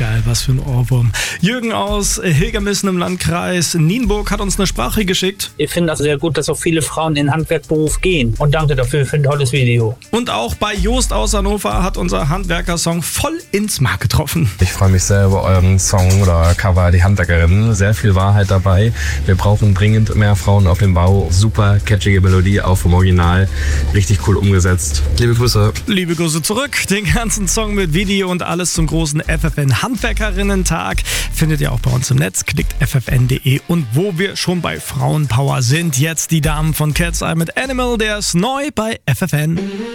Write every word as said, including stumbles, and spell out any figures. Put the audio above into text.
geil, was für ein Ohrwurm. Jürgen aus Hilgermissen im Landkreis Nienburg hat uns eine Sprache geschickt. Ich finde das sehr gut, dass auch viele Frauen in den Handwerkberuf gehen. Und danke dafür für ein tolles Video. Und auch bei Jost aus Hannover hat unser Handwerker-Song voll ins Mark getroffen. Ich freue mich sehr über euren Song oder Cover, die Handwerkerinnen. Sehr viel Wahrheit dabei. Wir brauchen dringend mehr Frauen auf dem Bau. Super catchige Melodie, auch vom Original. Richtig cool umgesetzt. Liebe Grüße. Liebe Grüße zurück. Den ganzen Song mit Video und alles zum großen F F N Handwerkerinnen-Tag findet ihr auch bei uns im Netz. Klickt f f n punkt d e. Und wo wir schon bei Frauenpower sind, jetzt die Damen von Cat's Eye mit Animal. Der ist neu bei F F N.